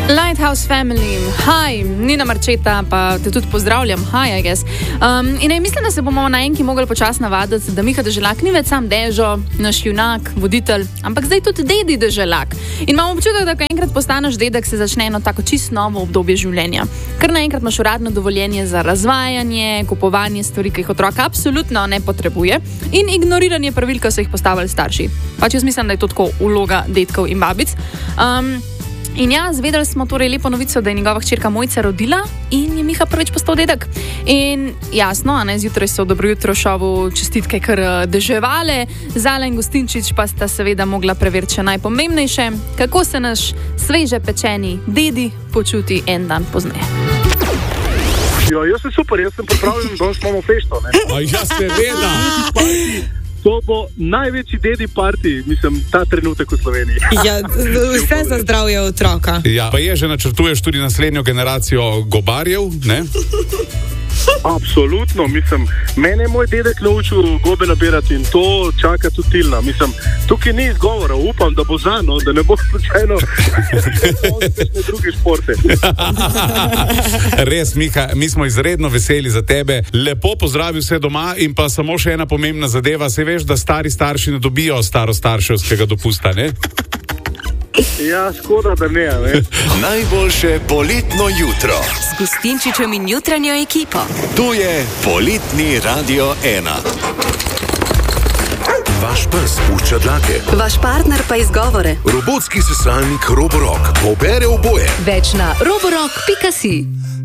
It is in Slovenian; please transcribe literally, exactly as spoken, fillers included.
Lighthouse Family, hi, Nina Marčeta, pa te tudi pozdravljam, hi, I guess. Um, in ne, mislim, da se bomo na enki mogli počas navaditi, da Miha Deželak ni več sam Dežo, naš junak, voditelj, ampak zdaj tudi dedi Deželak. In imamo občutek, da ko enkrat postaneš dedek, se začne eno tako čisto novo obdobje življenja. Ker naenkrat imaš uradno dovoljenje za razvajanje, kupovanje stvari, ki jih otrok absolutno ne potrebuje, in ignoriranje pravil, ki so jih postavili starši. Pač jaz mislim, da je to tako vloga dedkov in babic. Um, In ja, zvedeli smo torej lepo novico, da je njegova hčerka Mojca rodila in je Miha prvič postal dedek. In jasno, a ne, zjutraj so v Dobro jutro šovu čestitke kar deževale, Zala in Gustinčič pa sta seveda mogla preveriti še najpomembnejše, kako se naš sveže pečeni dedi počuti en dan pozneje. Ja, jaz sem super, jaz sem pripravljen, da smo fešto, ne? A ja, seveda. To bo največji dedi party, mislim, ta trenutek v Sloveniji. Ja, vse za zdravje otroka. Ja, pa je, že načrtuješ tudi naslednjo generacijo gobarjev, ne? Absolutno, mislim, mene je moj dedek naučil gobe nabirati in to čaka tudi Tilna. Mislim, tukaj ni izgovora, upam, da bo zano, da ne bo slučajno kakšne druge športe. Res, Miha, mi smo izredno veseli za tebe. Lepo pozdravi vse doma in pa samo še ena pomembna zadeva. Se veš, da stari starši ne dobijo starostarševskega dopusta, ne? Ja, škoda, da ne, ne. Najboljše poletno jutro z Gustinčičem in jutranjo ekipo. Tu je Poletni Radio ena. Vaš pes pušča dlake. Vaš partner pa izgovore. Robotski sesalnik Roborock pobere oboje. Več na roborock pika si.